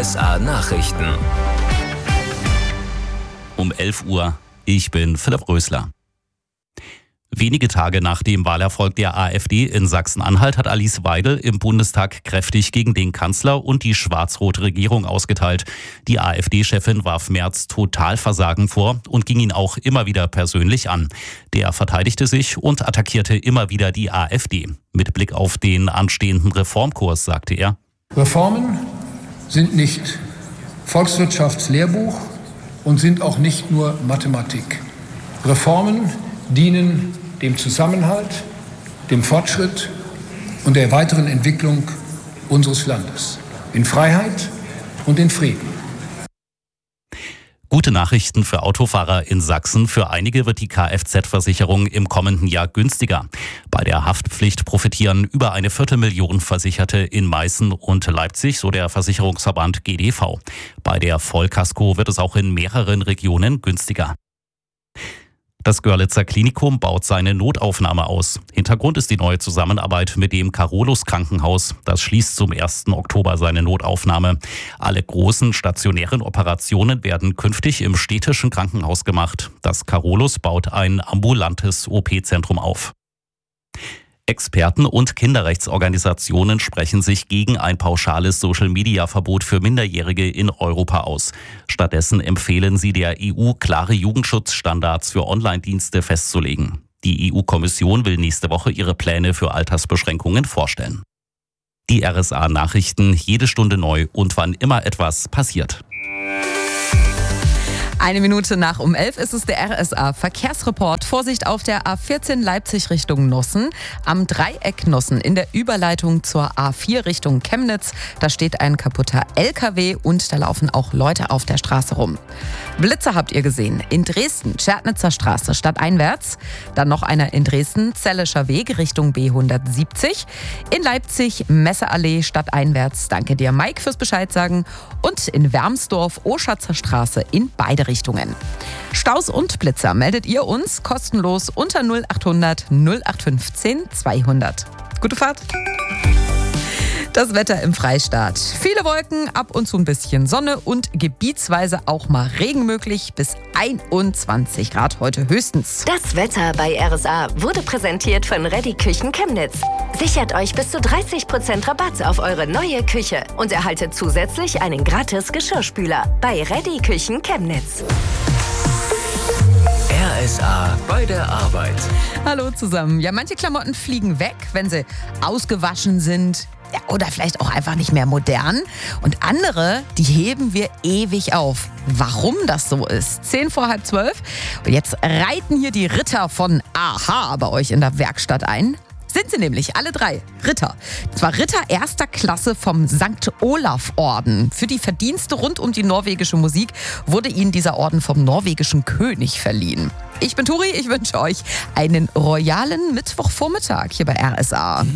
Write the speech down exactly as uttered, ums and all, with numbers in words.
S A Nachrichten. Um elf Uhr. Ich bin Philipp Rösler. Wenige Tage nach dem Wahlerfolg der AfD in Sachsen-Anhalt hat Alice Weidel im Bundestag kräftig gegen den Kanzler und die schwarz-rote Regierung ausgeteilt. Die AfD-Chefin warf Merz Totalversagen vor und ging ihn auch immer wieder persönlich an. Der verteidigte sich und attackierte immer wieder die AfD. Mit Blick auf den anstehenden Reformkurs sagte er: Reformen sind nicht Volkswirtschaftslehrbuch und sind auch nicht nur Mathematik. Reformen dienen dem Zusammenhalt, dem Fortschritt und der weiteren Entwicklung unseres Landes in Freiheit und in Frieden. Gute Nachrichten für Autofahrer in Sachsen. Für einige wird die Kfz-Versicherung im kommenden Jahr günstiger. Bei der Haftpflicht profitieren über eine Viertelmillion Versicherte in Meißen und Leipzig, so der Versicherungsverband G D V. Bei der Vollkasko wird es auch in mehreren Regionen günstiger. Das Görlitzer Klinikum baut seine Notaufnahme aus. Hintergrund ist die neue Zusammenarbeit mit dem Carolus Krankenhaus. Das schließt zum ersten Oktober seine Notaufnahme. Alle großen stationären Operationen werden künftig im städtischen Krankenhaus gemacht. Das Carolus baut ein ambulantes O P-Zentrum auf. Experten und Kinderrechtsorganisationen sprechen sich gegen ein pauschales Social-Media-Verbot für Minderjährige in Europa aus. Stattdessen empfehlen sie der E U, klare Jugendschutzstandards für Online-Dienste festzulegen. Die E U-Kommission will nächste Woche ihre Pläne für Altersbeschränkungen vorstellen. Die R S A-Nachrichten, jede Stunde neu und wann immer etwas passiert. Eine Minute nach um elf ist es der R S A-Verkehrsreport. Vorsicht auf der A vierzehn Leipzig Richtung Nossen. Am Dreieck Nossen in der Überleitung zur A vier Richtung Chemnitz. Da steht ein kaputter L K W und da laufen auch Leute auf der Straße rum. Blitzer habt ihr gesehen. In Dresden, Schärtnitzer Straße stadteinwärts. Dann noch einer in Dresden, Zellischer Weg Richtung B hundertsiebzig. In Leipzig, Messeallee stadteinwärts. Danke dir, Mike, fürs Bescheid sagen. Und in Wermsdorf, Oschatzer Straße in beide Richtungen. Staus und Blitzer meldet ihr uns kostenlos unter null acht hundert null acht fünfzehn zweihundert. Gute Fahrt! Das Wetter im Freistaat. Viele Wolken, ab und zu ein bisschen Sonne und gebietsweise auch mal Regen möglich. Bis einundzwanzig Grad heute höchstens. Das Wetter bei R S A wurde präsentiert von Reddy Küchen Chemnitz. Sichert euch bis zu dreißig Prozent Rabatt auf eure neue Küche und erhaltet zusätzlich einen gratis Geschirrspüler bei Reddy Küchen Chemnitz. R S A bei der Arbeit. Hallo zusammen. Ja, manche Klamotten fliegen weg, wenn sie ausgewaschen sind. Ja, oder vielleicht auch einfach nicht mehr modern. Und andere, die heben wir ewig auf. Warum das so ist? Zehn vor halb zwölf. Und jetzt reiten hier die Ritter von Aha bei euch in der Werkstatt ein. Sind sie nämlich, alle drei Ritter. Und zwar Ritter erster Klasse vom Sankt Olaf-Orden. Für die Verdienste rund um die norwegische Musik wurde ihnen dieser Orden vom norwegischen König verliehen. Ich bin Turi, ich wünsche euch einen royalen Mittwochvormittag hier bei R S A.